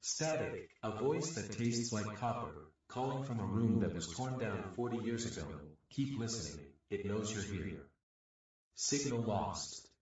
Static, a voice that tastes like copper, calling from a room that was torn down 40 years ago. Keep listening, it knows you're here. Signal lost.